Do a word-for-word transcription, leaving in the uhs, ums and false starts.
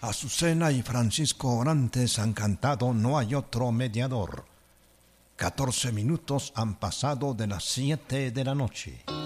Azucena y Francisco Orantes han cantado No hay otro mediador. Catorce minutos han pasado de las siete de la noche.